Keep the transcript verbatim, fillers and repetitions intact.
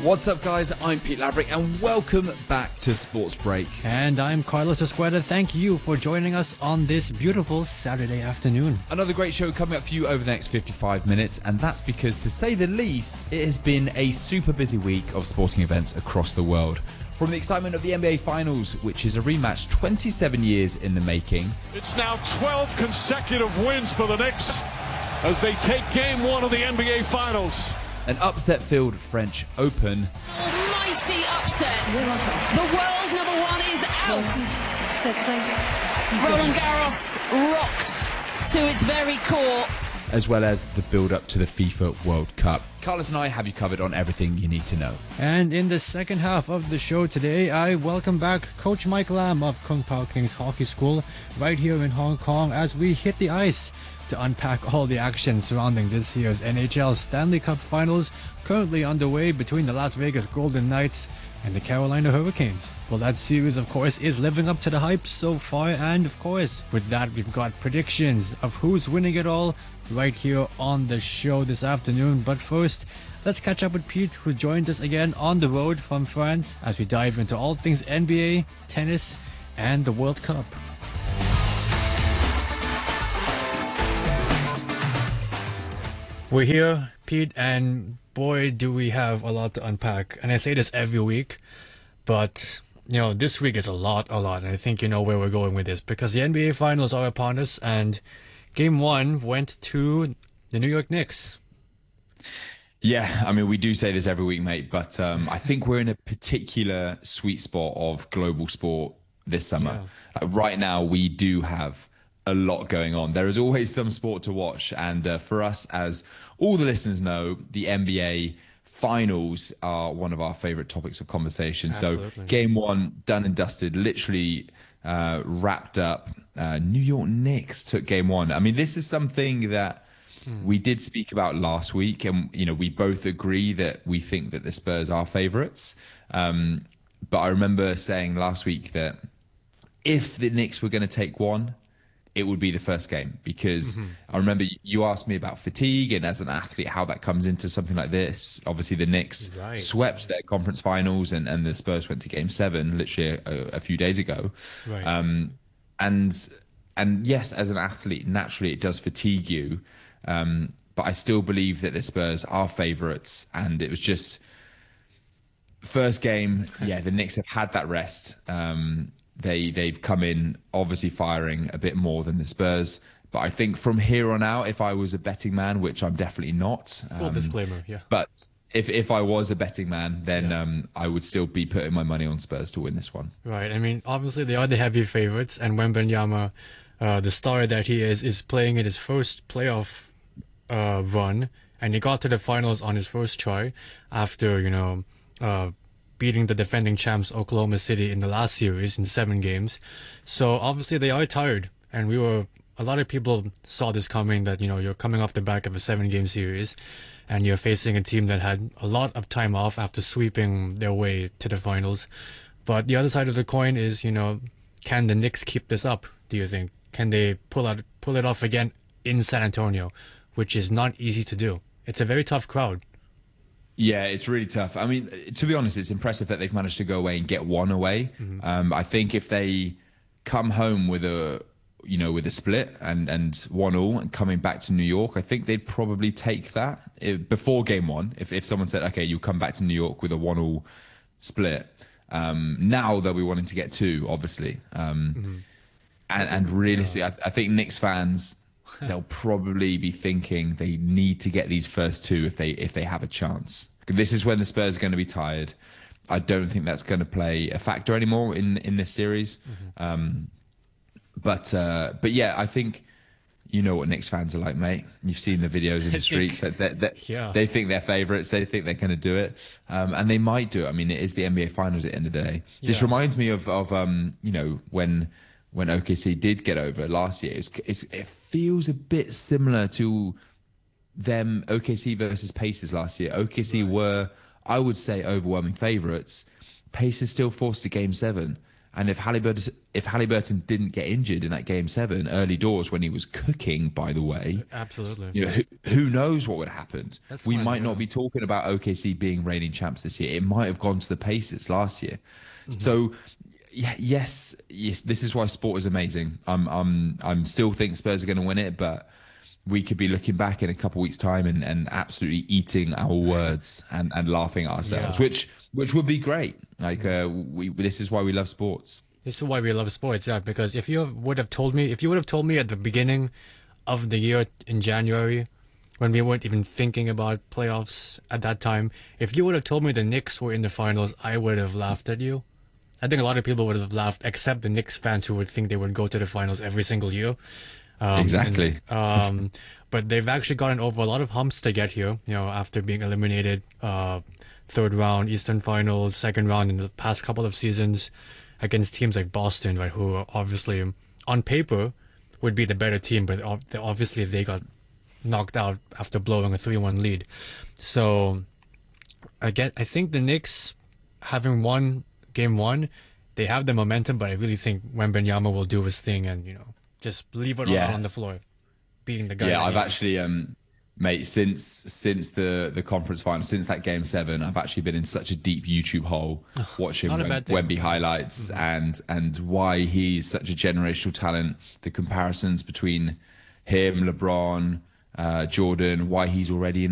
What's up, guys? I'm Pete Laverick, and welcome back to Sports Break. And I'm Carlos Esqueda. Thank you for joining us on this beautiful Saturday afternoon. Another great show coming up for you over the next fifty-five minutes, and that's because, to say the least, it has been a super busy week of sporting events across the world. From the excitement of the N B A Finals, which is a rematch twenty-seven years in the making. It's now twelve consecutive wins for the Knicks as they take game one of the N B A Finals. An upset-filled French Open. Almighty upset. The world number one is out. Roland Garros rocked to its very core. As well as the build-up to the FIFA World Cup. Carlos and I have you covered on everything you need to know. And in the second half of the show today, I welcome back Coach Mike Lam of Kung Pao Kings Hockey School right here in Hong Kong as we hit the ice to unpack all the action surrounding this year's N H L Stanley Cup Finals, currently underway between the Las Vegas Golden Knights and the Carolina Hurricanes. Well, that series, of course, is living up to the hype so far, and of course, with that, we've got predictions of who's winning it all right here on the show this afternoon. But first, let's catch up with Pete, who joined us again on the road from France as we dive into all things N B A, tennis, and the World Cup. We're here, Pete, and boy, do we have a lot to unpack. And I say this every week, but, you know, this week is a lot, a lot. And I think you know where we're going with this, because the N B A Finals are upon us, and Game one went to the New York Knicks. Yeah, I mean, we do say this every week, mate, but um, I think we're in a particular sweet spot of global sport this summer. Yeah. Like right now, we do have a lot going on. There is always some sport to watch. And uh, for us, as all the listeners know, the N B A Finals are one of our favorite topics of conversation. Absolutely. So game one, done and dusted, literally uh, wrapped up. Uh, New York Knicks took game one. I mean, this is something that hmm. we did speak about last week, and you know, we both agree that we think that the Spurs are favorites. Um, but I remember saying last week that if the Knicks were going to take one, it would be the first game, because mm-hmm. I remember you asked me about fatigue and as an athlete how that comes into something like this. Obviously, the Knicks right. swept their conference finals, and, and the Spurs went to game seven literally a, a few days ago. Right. Um, and and yes, as an athlete, naturally it does fatigue you. Um, but I still believe that the Spurs are favourites, and it was just first game. Yeah, the Knicks have had that rest. Um, They, they've come in obviously firing a bit more than the Spurs. But I think from here on out, if I was a betting man, which I'm definitely not. Full um, disclaimer, yeah. But if, if I was a betting man, then yeah. um, I would still be putting my money on Spurs to win this one. Right. I mean, obviously they are the heavy favourites. And Wembanyama, uh, the star that he is, is playing in his first playoff uh, run. And he got to the finals on his first try after, you know... Uh, beating the defending champs Oklahoma City in the last series in seven games. So obviously they are tired, and we were a lot of people saw this coming, that you know you're coming off the back of a seven game series and you're facing a team that had a lot of time off after sweeping their way to the finals. But the other side of the coin is, you know, can the Knicks keep this up, do you think? Can they pull out pull it off again in San Antonio, which is not easy to do? It's a very tough crowd. Yeah, it's really tough. I mean, to be honest, it's impressive that they've managed to go away and get one away. Mm-hmm. Um, I think if they come home with a, you know, with a split and, and one all and coming back to New York, I think they'd probably take that it, before game one. If if someone said, okay, you come back to New York with a one all split, um, now they'll be wanting to get two, obviously. Um, mm-hmm. And, and realistically, yeah. I, I think Knicks fans, they'll probably be thinking they need to get these first two if they if they have a chance. This is when the Spurs are going to be tired. I don't think that's going to play a factor anymore in in this series. Mm-hmm. Um, but uh, but yeah, I think you know what Knicks fans are like, mate. You've seen the videos in the streets. Think, that, that, yeah. They think they're favourites. They think they're going to do it, um, and they might do it. I mean, it is the N B A Finals at the end of the day. Yeah. This reminds me of of um, you know when. when O K C did get over last year. It's, it's, it feels a bit similar to them, O K C versus Pacers last year. O K C right. were, I would say, overwhelming favourites. Pacers still forced to game seven. And if Halliburton, if Halliburton didn't get injured in that game seven early doors when he was cooking, by the way, absolutely, you know, who, who knows what would have happened? That's we fine, might yeah. not be talking about O K C being reigning champs this year. It might have gone to the Pacers last year. Mm-hmm. So, yeah, yes, yes, this is why sport is amazing. I'm, I'm, I'm still think Spurs are going to win it, but we could be looking back in a couple of weeks' time and, and absolutely eating our words and, and laughing at ourselves, Yeah. which which would be great. Like uh, we, this is why we love sports. This is why we love sports, yeah. Because if you would have told me, if you would have told me at the beginning of the year in January, when we weren't even thinking about playoffs at that time, if you would have told me the Knicks were in the finals, I would have laughed at you. I think a lot of people would have laughed, except the Knicks fans who would think they would go to the finals every single year. Um, Exactly. and, um, but they've actually gotten over a lot of humps to get here. You know, after being eliminated, uh, third round, Eastern Finals, second round in the past couple of seasons against teams like Boston, right, who are obviously on paper would be the better team, but ob- they- obviously they got knocked out after blowing a three one lead. So I get, I think the Knicks, having won game one, they have the momentum, but I really think Wembanyama will do his thing and, you know, just leave it Yeah. all on the floor, beating the guy. Yeah, that I've he- actually, um, mate, since since the the conference final, since that game seven, I've actually been in such a deep YouTube hole watching not a Wem- bad thing. Wemby highlights and and why he's such a generational talent. The comparisons between him, LeBron, uh, Jordan, why he's already in